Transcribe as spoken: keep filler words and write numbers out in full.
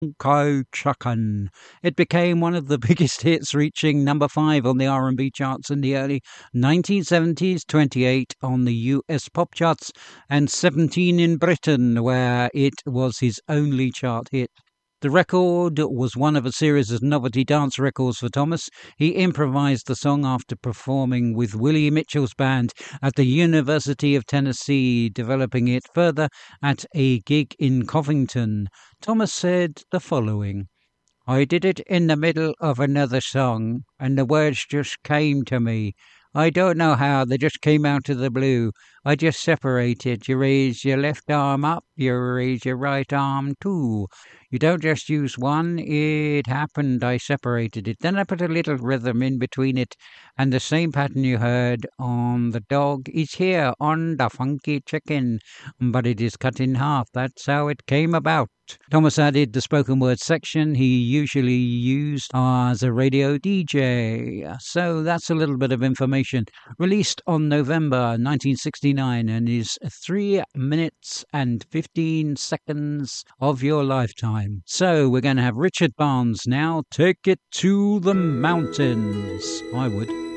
Ko Chucken. It became one of the biggest hits, reaching number five on the R and B charts in the early nineteen seventies, twenty-eight on the U S pop charts, and seventeen in Britain, where it was his only chart hit. The record was one of a series of novelty dance records for Thomas. He improvised the song after performing with Willie Mitchell's band at the University of Tennessee, developing it further at a gig in Covington. Thomas said the following: "I did it in the middle of another song, and the words just came to me. I don't know how, they just came out of the blue. I just separated. You raise your left arm up, you raise your right arm too. You don't just use one, it happened, I separated it. Then I put a little rhythm in between it, and the same pattern you heard on the dog is here on the funky chicken, but it is cut in half. That's how it came about." Thomas added the spoken word section he usually used as a radio D J. So that's a little bit of information. Released on November nineteen sixty-nine and is three minutes and fifteen seconds of your lifetime. So we're going to have Richard Barnes now. Take It to the Mountains. I would.